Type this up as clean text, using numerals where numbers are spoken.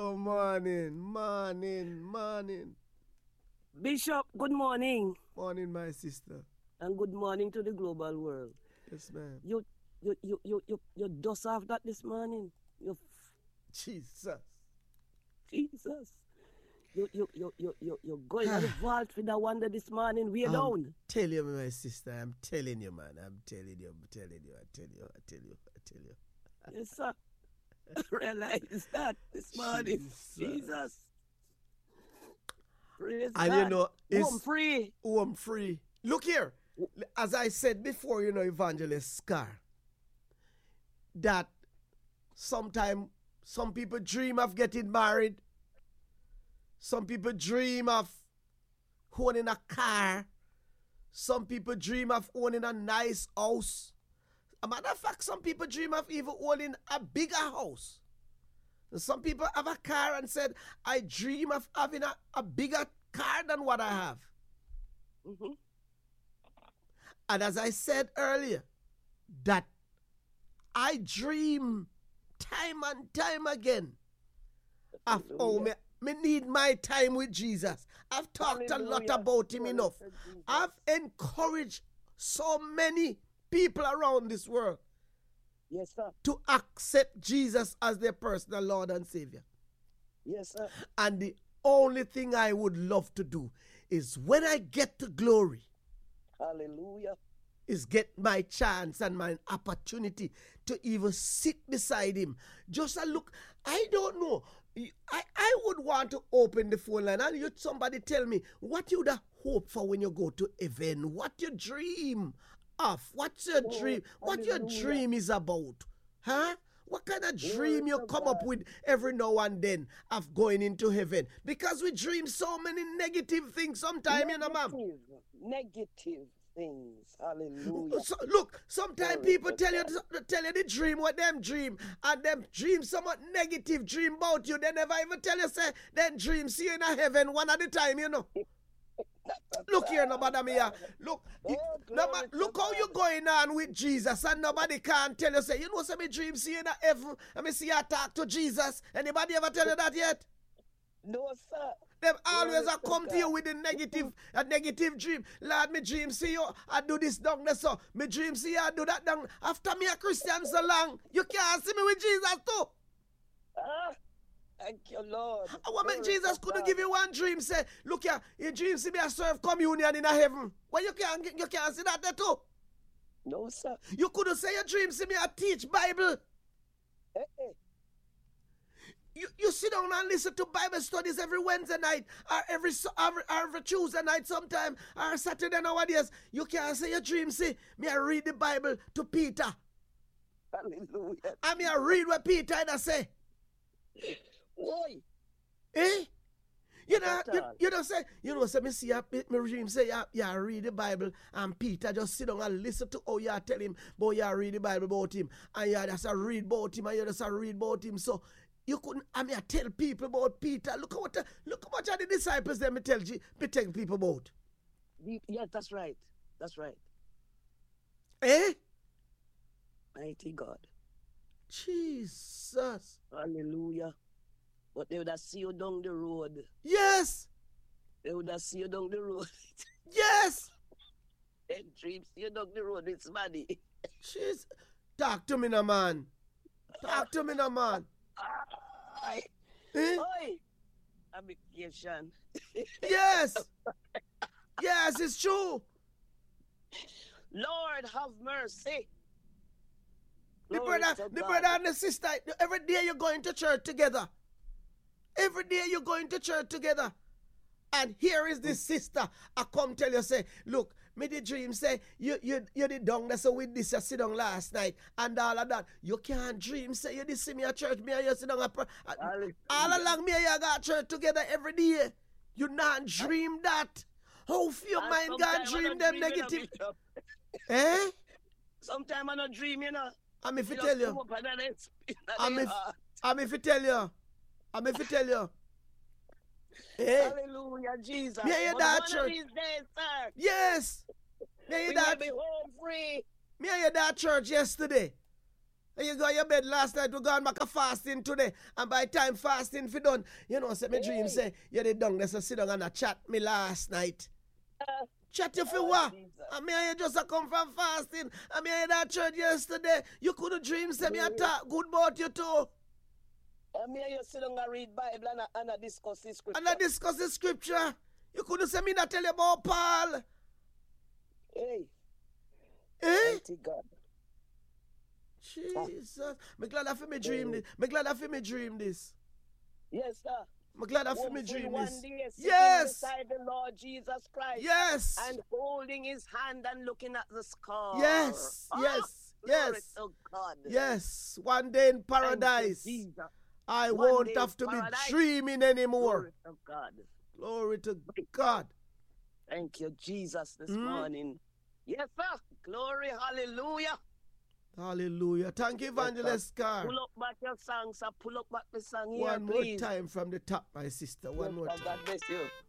Oh, morning. Bishop, good morning. Morning, my sister. And good morning to the global world. Yes, ma'am. You dust off that this morning. Jesus. You're going to the vault with that wonder this morning. We are down. Tell you, my sister. I'm telling you, man. I tell you. Yes, sir. Realize that this morning. Jesus. Praise and God. you know, it's home free. Look here. As I said before, Evangelist Scar, that sometimes some people dream of getting married. Some people dream of owning a car. Some people dream of owning a nice house. As a matter of fact, some people dream of even owning a bigger house. Some people have a car and said, I dream of having a bigger car than what I have. Mm-hmm. And as I said earlier, that I dream time and time again of me need my time with Jesus. I've talked a lot about him enough. I've encouraged so many people around this world, yes, sir, to accept Jesus as their personal Lord and Savior. Yes, sir. And the only thing I would love to do is when I get to glory, hallelujah, is get my chance and my opportunity to even sit beside him. Just a look. I don't know. I would want to open the phone line and somebody tell me what you would hope for when you go to heaven. What you dream of. What's your dream? What your dream is about. Huh? What kind of dream you come up with every now and then of going into heaven? Because we dream so many negative things sometimes, ma'am. Negative things. Hallelujah. So, look, sometimes people tell you the dream what them dream, and them dream somewhat negative dream about you. They never even tell you, say, them dream see you in a heaven one at a time, Look here, nobody me here. Look, look how you going on with Jesus, and nobody can tell you, say, say me dream see you in a heaven, and me see you talk to Jesus. Anybody ever tell you that yet? No, sir. Them always come to you with a negative dream. Lord, me dream see you, I do this down there, so. Me dream see you, I do that down. After me a Christian so long, you can't see me with Jesus too. Thank you, Lord. I want make Jesus couldn't give you one dream, say, look here, your dream see me a serve communion in a heaven. Well, you can't see that there too. No, sir. You couldn't say your dream see me a teach Bible. Hey. You sit down and listen to Bible studies every Wednesday night, or every Tuesday night sometime, or Saturday nowadays. You can't say your dream, see, me I read the Bible to Peter. Hallelujah. And me I read what Peter say. Why? Eh? You don't say, me see me dream say, yeah, read the Bible, and Peter just sit down and listen to how you tell him, but you read the Bible about him, and you just read about him, and you just read about him, so you couldn't, I tell people about Peter. Look how much of the disciples them tell people about. Yeah, that's right. That's right. Eh? Mighty God. Jesus. Hallelujah. But they would have see you down the road. Yes. They would have see you down the road. Yes. They dream see you down the road. It's money. Jeez. Talk to me now, man. Talk to me now, man. Eh? Oi. I'm vacation. Yes. Yes, it's true. Lord, have mercy. The brother and the sister, every day you're going to church together. Every day you're going to church together. And here is this sister. I come tell you, say, look, me the dream say, you did down there, so with this, you sit down last night, and all of that. You can't dream, say, you did see me at church, me and you sit down all along, me and you got church together every day. You not dream that. How few mind can dream them negative? Eh? Sometimes I not dream, I'm if you tell you. I'm if you tell you. Eh? Hallelujah, Jesus. Me and that church. These days, sir. Yes. Me and that. Be home free. Me and that church yesterday. And you go to your bed last night, we gone back a fasting today. And by time fasting for done, you know, say my dream say, you did down there, so sit down and a chat me last night. Chat you for what? I mean, you just come from fasting. I mean, in that church yesterday, you couldn't dream, say me a talk good about you too. I mean, you sit down and read Bible and discuss the scripture. And I discuss the scripture. You couldn't say me that tell you about Paul. Hey. Eh? God. Jesus. I'm glad I feel me dream this. I'm glad I feel me dream this. Yes, sir. I'm glad I feel me dream this. Yes. Beside the Lord Jesus Christ. Yes. And holding his hand and looking at the scar. Yes. Yes. Glory to God. Yes. One day in paradise. I won't have to be dreaming anymore. Glory to God. Glory to God. Thank you, Jesus, this morning. Yes, sir. Glory, hallelujah. Hallelujah. Thank you, Evangelist Carr. Pull up back your song, sir. Pull up back the song here, One please. more time from the top, my sister. One more time. God bless you.